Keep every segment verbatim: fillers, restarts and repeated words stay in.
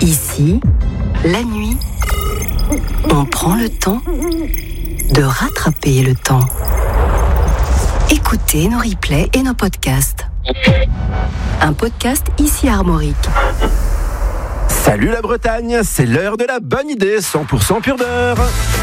Ici, la nuit, on prend le temps de rattraper le temps. Écoutez nos replays et nos podcasts. Un podcast ici Armorique. Salut la Bretagne, c'est l'heure de la bonne idée, cent pour cent pure beurre.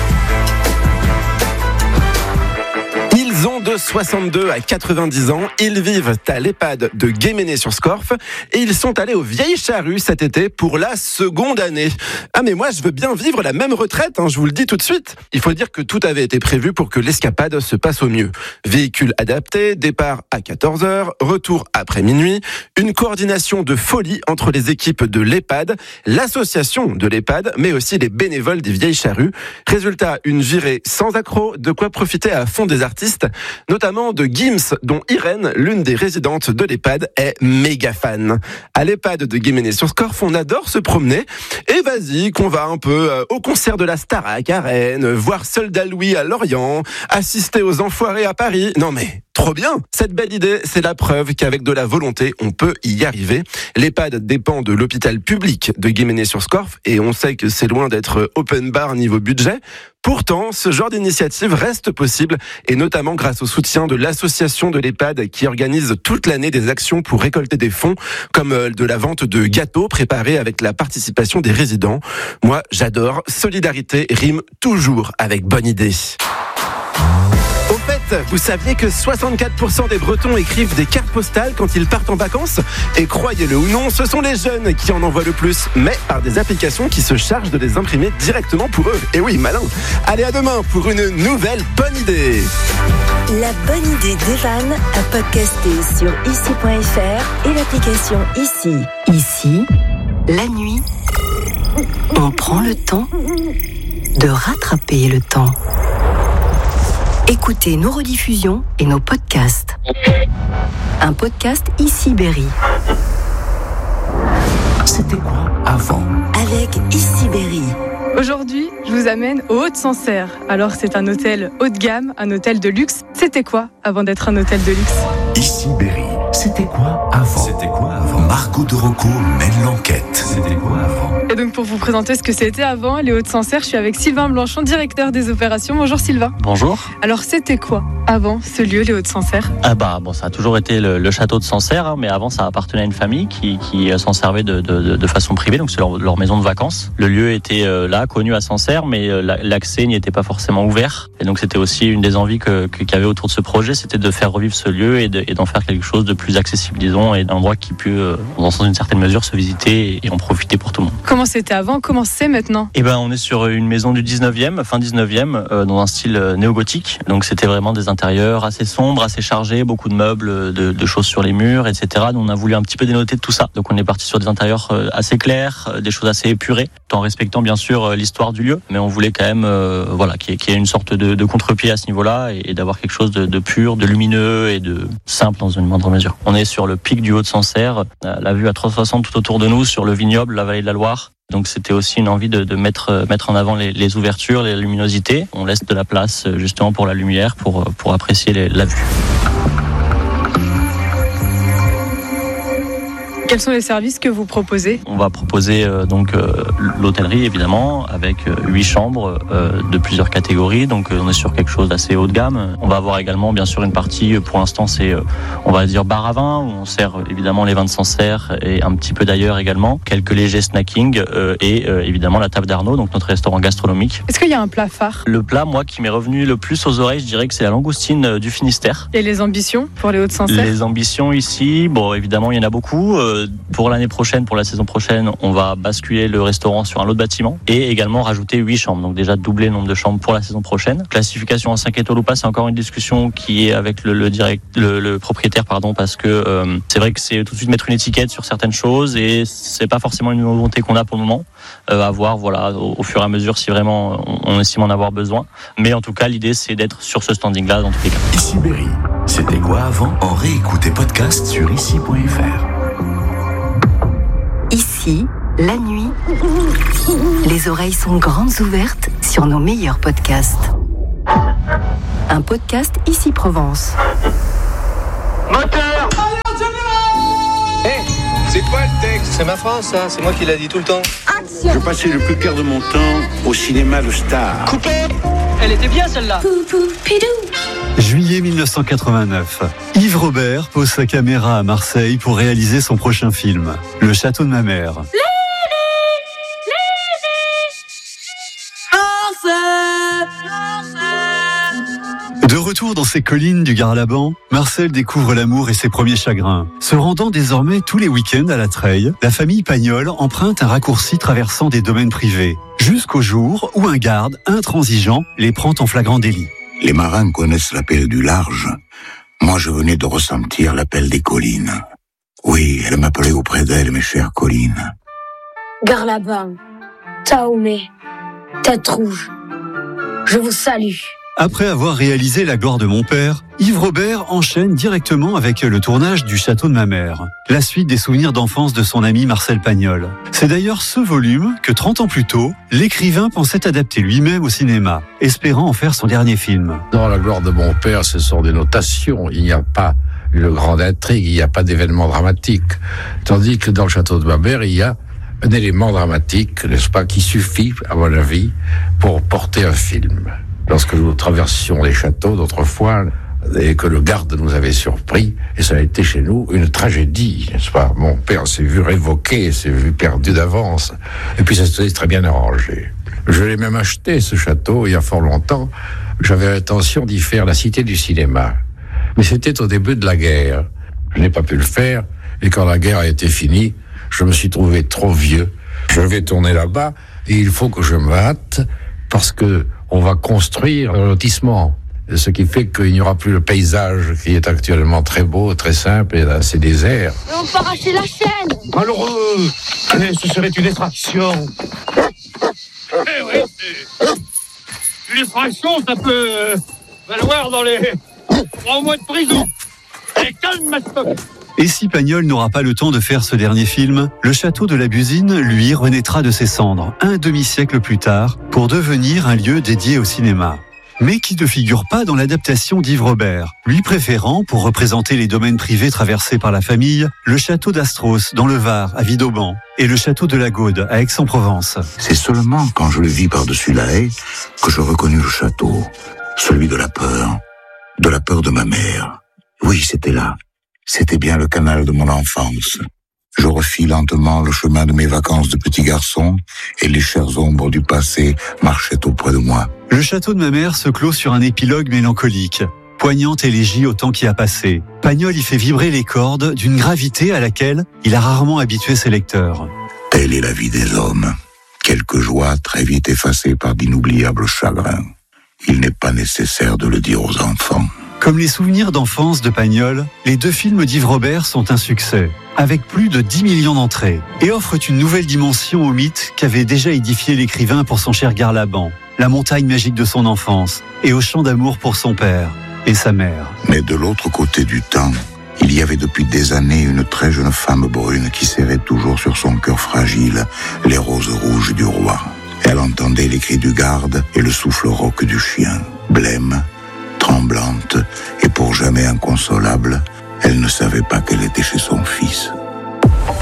Ils ont de soixante-deux à quatre-vingt-dix ans, ils vivent à l'EHPAD de Guéménée-sur-Scorff et ils sont allés aux Vieilles Charrues cet été pour la seconde année. Ah mais moi je veux bien vivre la même retraite, hein, je vous le dis tout de suite. Il faut dire que tout avait été prévu pour que l'escapade se passe au mieux. Véhicule adapté, départ à quatorze heures, retour après minuit, une coordination de folie entre les équipes de l'EHPAD, l'association de l'EHPAD, mais aussi les bénévoles des Vieilles Charrues. Résultat, une virée sans accroc, de quoi profiter à fond des artistes, notamment de Gims, dont Irène, l'une des résidentes de l'EHPAD, est méga fan. À l'EHPAD de Guéménée-sur-Scorff, on adore se promener. Et vas-y, qu'on va un peu euh, au concert de la Starac à Rennes, voir Soldat Louis à Lorient, assister aux Enfoirés à Paris. Non mais... trop bien! Cette belle idée, c'est la preuve qu'avec de la volonté, on peut y arriver. L'EHPAD dépend de l'hôpital public de Guéménée-sur-Scorff et on sait que c'est loin d'être open bar niveau budget. Pourtant, ce genre d'initiative reste possible et notamment grâce au soutien de l'association de l'EHPAD qui organise toute l'année des actions pour récolter des fonds comme de la vente de gâteaux préparés avec la participation des résidents. Moi, j'adore. Solidarité rime toujours avec bonne idée. Au fait, vous saviez que soixante-quatre pour cent des Bretons écrivent des cartes postales quand ils partent en vacances? Et croyez-le ou non, ce sont les jeunes qui en envoient le plus, mais par des applications qui se chargent de les imprimer directement pour eux. Et oui, malin. Allez, à demain pour une nouvelle bonne idée. La bonne idée d'Evan à podcaster sur ici point f r et l'application Ici. Ici, la nuit, on prend le temps de rattraper le temps. Écoutez nos rediffusions et nos podcasts. Un podcast Ici Berry. C'était quoi avant? Avec Ici Berry. Aujourd'hui, je vous amène au Haut-de-Sancerre. Alors, c'est un hôtel haut de gamme, un hôtel de luxe. C'était quoi avant d'être un hôtel de luxe? Ici Berry. C'était quoi avant? C'était quoi avant? Margot de Rocco mène l'enquête. C'était quoi avant? Et donc, pour vous présenter ce que c'était avant, les Hauts-de-Sancerre, je suis avec Sylvain Blanchon, directeur des opérations. Bonjour Sylvain. Bonjour. Alors, c'était quoi avant ce lieu, les Hauts-de-Sancerre? Ah bah bon, ça a toujours été le, le château de Sancerre, hein, mais avant ça appartenait à une famille qui, qui s'en servait de, de, de façon privée, donc c'est leur, leur maison de vacances. Le lieu était euh, là, connu à Sancerre, mais euh, l'accès n'y était pas forcément ouvert. Et donc c'était aussi une des envies que, que, qu'il y avait autour de ce projet, c'était de faire revivre ce lieu et, de, et d'en faire quelque chose de plus accessible, disons, et d'un endroit qui peut, euh, dans une certaine mesure, se visiter et, et en profiter pour tout le monde. Comment c'était avant? Comment c'est maintenant? Eh ben, on est sur une maison du dix-neuvième, fin dix-neuvième, euh, dans un style euh, néo-gothique. Donc c'était vraiment des intérieurs assez sombres, assez chargés, beaucoup de meubles, de, de choses sur les murs, et cetera. Nous, on a voulu un petit peu dénoter de tout ça. Donc on est parti sur des intérieurs euh, assez clairs, euh, des choses assez épurées, tout en respectant bien sûr euh, l'histoire du lieu. Mais on voulait quand même euh, voilà, qu'il y, ait, qu'il y ait une sorte de, de contre-pied à ce niveau-là et, et d'avoir quelque chose de, de pur, de lumineux et de simple dans une moindre mesure. On est sur le pic du Haut-de-Sancerre, la vue à trois cent soixante tout autour de nous, sur le vignoble, la vallée de la Loire. Donc c'était aussi une envie de, de mettre, mettre en avant les, les ouvertures, les luminosités. On laisse de la place justement pour la lumière, pour, pour apprécier les, la vue. Quels sont les services que vous proposez? On va proposer euh, donc euh, l'hôtellerie évidemment avec huit euh, chambres euh, de plusieurs catégories. Donc euh, on est sur quelque chose d'assez haut de gamme. On va avoir également bien sûr une partie, pour l'instant c'est euh, on va dire bar à vin où on sert euh, évidemment les vins de Sancerre et un petit peu d'ailleurs également. Quelques légers snacking euh, et euh, évidemment la table d'Arnaud, donc notre restaurant gastronomique. Est-ce qu'il y a un plat phare? Le plat, moi, qui m'est revenu le plus aux oreilles, je dirais que c'est la langoustine euh, du Finistère. Et les ambitions pour les Hauts-de-Sancerre? Les ambitions ici, bon évidemment il y en a beaucoup. Euh, Pour l'année prochaine, pour la saison prochaine, on va basculer le restaurant sur un autre bâtiment et également rajouter huit chambres. Donc déjà doubler le nombre de chambres pour la saison prochaine. Classification en cinq étoiles ou pas, c'est encore une discussion qui est avec le, le, direct, le, le propriétaire, pardon, parce que euh, c'est vrai que c'est tout de suite mettre une étiquette sur certaines choses et c'est pas forcément une volonté qu'on a pour le moment. Euh, à voir, voilà, au, au fur et à mesure si vraiment on, on estime en avoir besoin. Mais en tout cas, l'idée c'est d'être sur ce standing-là dans tous les cas. Ici Berry, c'était quoi avant? En réécoute et podcast sur ici point f r. Ici, la nuit, les oreilles sont grandes ouvertes sur nos meilleurs podcasts. Un podcast Ici Provence. Moteur! Hé, hey, c'est quoi le texte? C'est ma phrase, ça. C'est moi qui l'a dit tout le temps. Action. Je passais le plus clair de mon temps au cinéma Le Star. Coupé. Elle était bien celle-là. Juillet mille neuf cent quatre-vingt-neuf. Yves Robert pose sa caméra à Marseille pour réaliser son prochain film, Le Château de ma mère. De retour dans ces collines du Gard-Laban, Marcel découvre l'amour et ses premiers chagrins. Se rendant désormais tous les week-ends à la Treille, la famille Pagnol emprunte un raccourci traversant des domaines privés, jusqu'au jour où un garde intransigeant les prend en flagrant délit. Les marins connaissent l'appel du large. Moi, je venais de ressentir l'appel des collines. Oui, elle m'appelait auprès d'elle, mes chères collines. Gard-Laban, Taoumé, Tête Rouge, je vous salue. Après avoir réalisé La gloire de mon père, Yves Robert enchaîne directement avec le tournage du Château de ma mère, la suite des souvenirs d'enfance de son ami Marcel Pagnol. C'est d'ailleurs ce volume que trente ans plus tôt, l'écrivain pensait adapter lui-même au cinéma, espérant en faire son dernier film. Dans La gloire de mon père, ce sont des notations, il n'y a pas une grande intrigue, il n'y a pas d'événement dramatique. Tandis que dans Le Château de ma mère, il y a un élément dramatique, n'est-ce pas, qui suffit, à mon avis, pour porter un film. Lorsque nous traversions les châteaux d'autrefois et que le garde nous avait surpris, et ça a été chez nous une tragédie, n'est-ce pas? Mon père s'est vu révoqué, s'est vu perdu d'avance, et puis ça s'est très bien arrangé. Je l'ai même acheté, ce château, il y a fort longtemps. J'avais l'intention d'y faire la cité du cinéma. Mais c'était au début de la guerre. Je n'ai pas pu le faire, et quand la guerre a été finie, je me suis trouvé trop vieux. Je vais tourner là-bas, et il faut que je me hâte, parce que on va construire un lotissement, ce qui fait qu'il n'y aura plus le paysage qui est actuellement très beau, très simple et assez désert. Mais on peut arracher la chaîne. Malheureux, ce serait une effraction. Eh oui, c'est... Une effraction, ça peut euh, valoir dans les trois mois de prison. Et calme, ma stock. Et si Pagnol n'aura pas le temps de faire ce dernier film, le château de la Busine, lui, renaîtra de ses cendres, un demi-siècle plus tard, pour devenir un lieu dédié au cinéma. Mais qui ne figure pas dans l'adaptation d'Yves Robert, lui préférant, pour représenter les domaines privés traversés par la famille, le château d'Astros, dans le Var, à Vidauban, et le château de la Gaude, à Aix-en-Provence. C'est seulement quand je le vis par-dessus la haie que je reconnus le château, celui de la peur, de la peur de ma mère. Oui, c'était là. C'était bien le canal de mon enfance. Je refis lentement le chemin de mes vacances de petit garçon et les chères ombres du passé marchaient auprès de moi. Le château de ma mère se clôt sur un épilogue mélancolique. Poignante élégie au temps qui a passé. Pagnol y fait vibrer les cordes d'une gravité à laquelle il a rarement habitué ses lecteurs. Telle est la vie des hommes. Quelques joies très vite effacées par d'inoubliables chagrins. Il n'est pas nécessaire de le dire aux enfants. Comme les souvenirs d'enfance de Pagnol, les deux films d'Yves Robert sont un succès, avec plus de dix millions d'entrées, et offrent une nouvelle dimension au mythe qu'avait déjà édifié l'écrivain pour son cher Gard-Laban, la montagne magique de son enfance, et au chant d'amour pour son père et sa mère. Mais de l'autre côté du temps, il y avait depuis des années une très jeune femme brune qui serrait toujours sur son cœur fragile les roses rouges du roi. Elle entendait les cris du garde et le souffle rauque du chien. Blême, tremblante et pour jamais inconsolable, elle ne savait pas qu'elle était chez son fils.